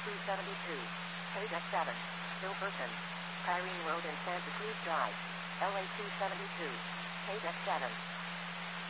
272. KDEC 7. Hilferton. Kyrene Road and Santa Cruz Drive. LA 272. KDEC 7.